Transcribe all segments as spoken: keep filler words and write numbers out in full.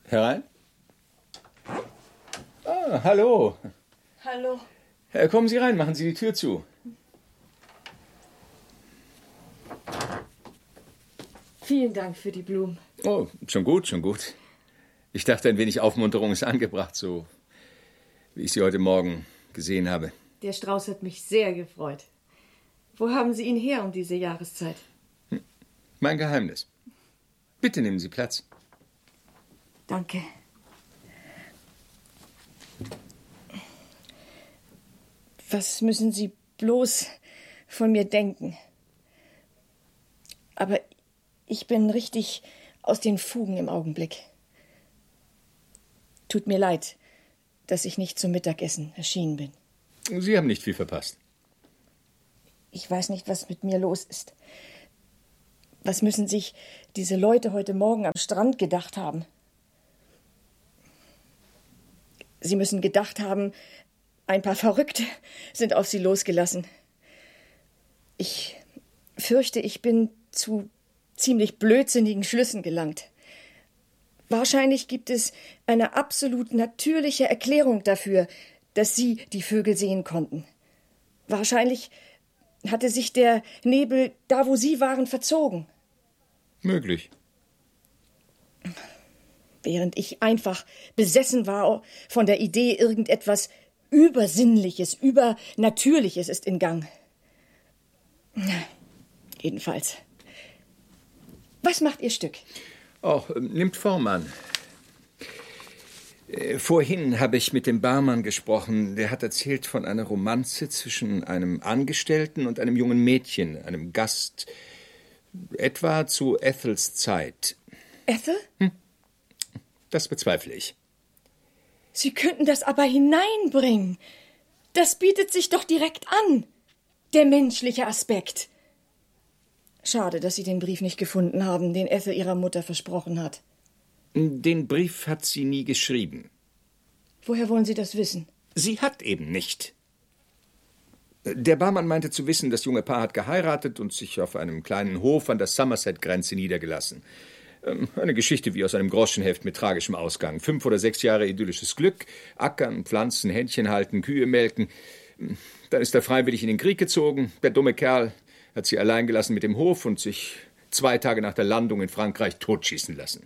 Herein? Ah, hallo. Hallo. Äh, kommen Sie rein, machen Sie die Tür zu. Vielen Dank für die Blumen. Oh, schon gut, schon gut. Ich dachte, ein wenig Aufmunterung ist angebracht, so wie ich Sie heute Morgen gesehen habe. Der Strauß hat mich sehr gefreut. Wo haben Sie ihn her um diese Jahreszeit? Hm. Mein Geheimnis. Bitte nehmen Sie Platz. Danke. Was müssen Sie bloß von mir denken? Aber ich bin richtig aus den Fugen im Augenblick. Tut mir leid, dass ich nicht zum Mittagessen erschienen bin. Sie haben nicht viel verpasst. Ich weiß nicht, was mit mir los ist. Was müssen sich diese Leute heute Morgen am Strand gedacht haben? Sie müssen gedacht haben, ein paar Verrückte sind auf sie losgelassen. Ich fürchte, ich bin zu ziemlich blödsinnigen Schlüssen gelangt. Wahrscheinlich gibt es eine absolut natürliche Erklärung dafür, dass Sie die Vögel sehen konnten. Wahrscheinlich hatte sich der Nebel da, wo Sie waren, verzogen. Möglich. Während ich einfach besessen war von der Idee, irgendetwas Übersinnliches, Übernatürliches ist in Gang. Jedenfalls. Was macht Ihr Stück? Oh, nimmt Form an. Äh, vorhin habe ich mit dem Barmann gesprochen. Der hat erzählt von einer Romanze zwischen einem Angestellten und einem jungen Mädchen, einem Gast, etwa zu Ethels Zeit. Ethel? Hm. Das bezweifle ich. Sie könnten das aber hineinbringen. Das bietet sich doch direkt an. Der menschliche Aspekt. Schade, dass Sie den Brief nicht gefunden haben, den Ethel ihrer Mutter versprochen hat. Den Brief hat sie nie geschrieben. Woher wollen Sie das wissen? Sie hat eben nicht. Der Barmann meinte zu wissen, das junge Paar hat geheiratet und sich auf einem kleinen Hof an der Somerset-Grenze niedergelassen. Eine Geschichte wie aus einem Groschenheft mit tragischem Ausgang. Fünf oder sechs Jahre idyllisches Glück, ackern, pflanzen, Händchen halten, Kühe melken. Dann ist er freiwillig in den Krieg gezogen. Der dumme Kerl hat sie allein gelassen mit dem Hof und sich zwei Tage nach der Landung in Frankreich totschießen lassen.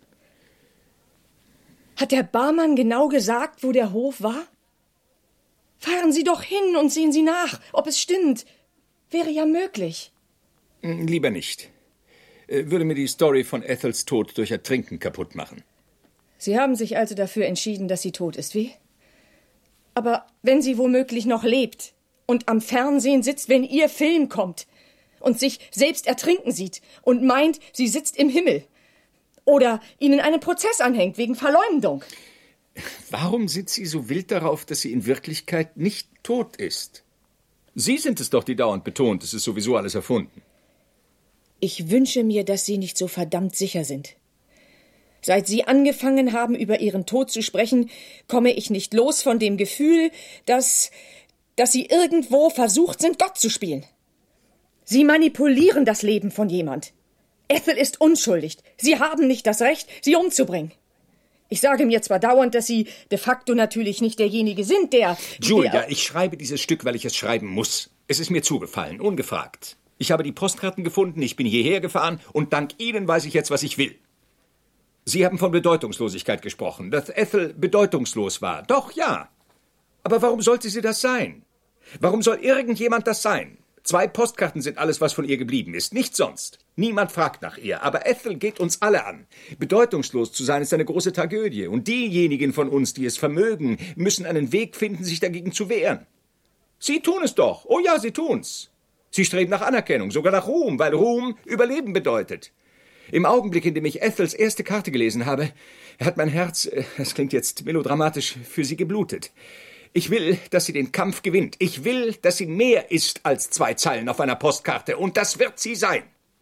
Hat der Barmann genau gesagt, wo der Hof war? Fahren Sie doch hin und sehen Sie nach, ob es stimmt. Wäre ja möglich. Lieber nicht. Würde mir die Story von Ethels Tod durch Ertrinken kaputt machen. Sie haben sich also dafür entschieden, dass sie tot ist, wie? Aber wenn sie womöglich noch lebt und am Fernsehen sitzt, wenn Ihr Film kommt und sich selbst ertrinken sieht und meint, sie sitzt im Himmel oder Ihnen einen Prozess anhängt wegen Verleumdung. Warum sind Sie so wild darauf, dass sie in Wirklichkeit nicht tot ist? Sie sind es doch, die dauernd betont, es ist sowieso alles erfunden. Ich wünsche mir, dass Sie nicht so verdammt sicher sind. Seit Sie angefangen haben, über Ihren Tod zu sprechen, komme ich nicht los von dem Gefühl, dass, dass Sie irgendwo versucht sind, Gott zu spielen. Sie manipulieren das Leben von jemand. Ethel ist unschuldig. Sie haben nicht das Recht, sie umzubringen. Ich sage mir zwar dauernd, dass Sie de facto natürlich nicht derjenige sind, der... Julia, der ich schreibe dieses Stück, weil ich es schreiben muss. Es ist mir zugefallen, ungefragt. Ich habe die Postkarten gefunden, ich bin hierher gefahren und dank Ihnen weiß ich jetzt, was ich will. Sie haben von Bedeutungslosigkeit gesprochen, dass Ethel bedeutungslos war. Doch, ja. Aber warum sollte sie das sein? Warum soll irgendjemand das sein? Zwei Postkarten sind alles, was von ihr geblieben ist, nichts sonst. Niemand fragt nach ihr, aber Ethel geht uns alle an. Bedeutungslos zu sein ist eine große Tragödie und diejenigen von uns, die es vermögen, müssen einen Weg finden, sich dagegen zu wehren. Sie tun es doch. Oh ja, sie tun's. Sie streben nach Anerkennung, sogar nach Ruhm, weil Ruhm Überleben bedeutet. Im Augenblick, in dem ich Ethels erste Karte gelesen habe, hat mein Herz, es klingt jetzt melodramatisch, für sie geblutet. Ich will, dass sie den Kampf gewinnt. Ich will, dass sie mehr ist als zwei Zeilen auf einer Postkarte. Und das wird sie sein.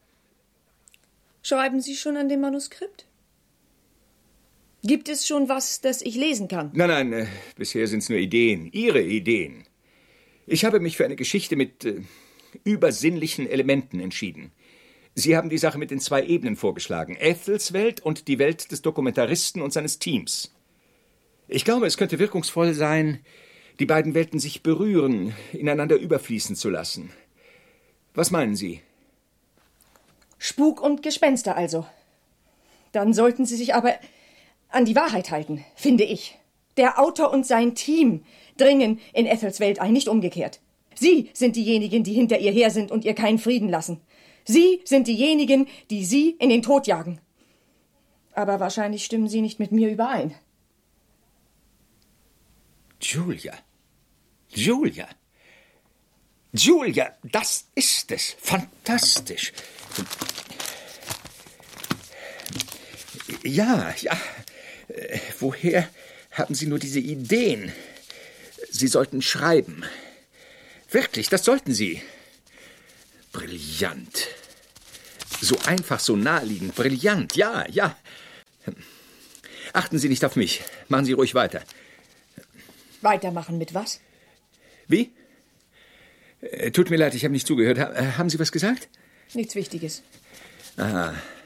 Schreiben Sie schon an dem Manuskript? Gibt es schon was, das ich lesen kann? Nein, nein, äh, bisher sind es nur Ideen. Ihre Ideen. Ich habe mich für eine Geschichte mit äh, übersinnlichen Elementen entschieden. Sie haben die Sache mit den zwei Ebenen vorgeschlagen. Ethels Welt und die Welt des Dokumentaristen und seines Teams. Ich glaube, es könnte wirkungsvoll sein, die beiden Welten sich berühren, ineinander überfließen zu lassen. Was meinen Sie? Spuk und Gespenster also. Dann sollten Sie sich aber an die Wahrheit halten, finde ich. Der Autor und sein Team dringen in Ethels Welt ein, nicht umgekehrt. Sie sind diejenigen, die hinter ihr her sind und ihr keinen Frieden lassen. Sie sind diejenigen, die sie in den Tod jagen. Aber wahrscheinlich stimmen Sie nicht mit mir überein. Julia. Julia. Julia, das ist es. Fantastisch. Ja, ja. Äh, woher haben Sie nur diese Ideen? Sie sollten schreiben. Wirklich, das sollten Sie. Brillant. So einfach, so naheliegend. Brillant, ja, ja. Achten Sie nicht auf mich. Machen Sie ruhig weiter. Weitermachen mit was? Wie? Äh, tut mir leid, ich habe nicht zugehört. Ha- haben Sie was gesagt? Nichts Wichtiges. Aha.